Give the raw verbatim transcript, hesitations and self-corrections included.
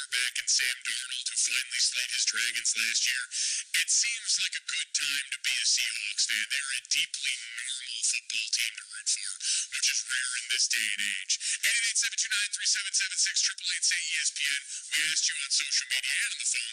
quarterback in Sam Darnold, who finally slayed his dragons last year. It seems like a good time to be a Seahawks fan. They're a deeply normal football team to root for, which is rare in this day and age. eight eight eight, seven two nine, three seven seven six, eight eight eight, say E S P N. We asked you on social media and on the phone